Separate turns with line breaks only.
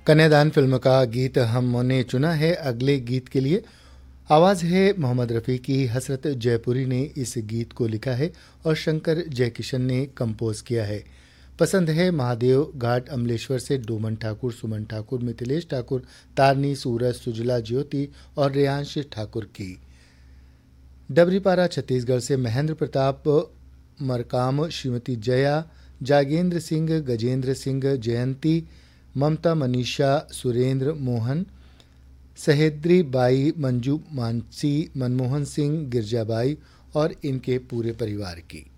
कन्यादान फिल्म का गीत हमने चुना है। अगले गीत के लिए आवाज़ है मोहम्मद रफ़ी की। हसरत जयपुरी ने इस गीत को लिखा है और शंकर जयकिशन ने कंपोज किया है। पसंद है महादेव घाट अमलेश्वर से डोमन ठाकुर, सुमन ठाकुर, मिथिलेश ठाकुर, तारनी, सूरज, सुजला, ज्योति और रेयांश ठाकुर की। डबरीपारा छत्तीसगढ़ से महेंद्र प्रताप मरकाम, श्रीमती जया, जागेंद्र सिंह, गजेंद्र सिंह, जयंती, ममता, मनीषा, सुरेंद्र, मोहन, सहेद्री बाई, मंजू, मानसी, मनमोहन सिंह, गिरजाबाई और इनके पूरे परिवार की।